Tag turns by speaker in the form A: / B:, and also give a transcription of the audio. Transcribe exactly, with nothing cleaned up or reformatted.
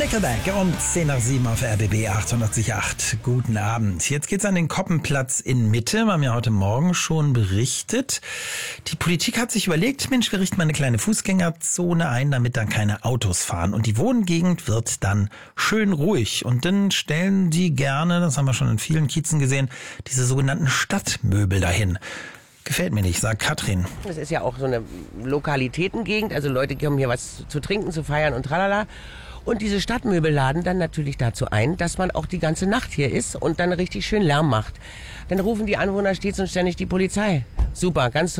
A: Nickelback um zehn nach sieben auf R B B achtundachtzig Komma acht. Guten Abend. Jetzt geht's an den Koppenplatz in Mitte. Wir haben ja heute Morgen schon berichtet. Die Politik hat sich überlegt, Mensch, wir richten mal eine kleine Fußgängerzone ein, damit dann keine Autos fahren. Und die Wohngegend wird dann schön ruhig. Und dann stellen die gerne, das haben wir schon in vielen Kiezen gesehen, diese sogenannten Stadtmöbel dahin. Gefällt mir nicht, sagt Katrin.
B: Das ist ja auch so eine Lokalitätengegend, also Leute kommen hier was zu trinken, zu feiern und tralala. Und diese Stadtmöbel laden dann natürlich dazu ein, dass man auch die ganze Nacht hier ist und dann richtig schön Lärm macht. Dann rufen die Anwohner stets und ständig die Polizei. Super, ganz toll.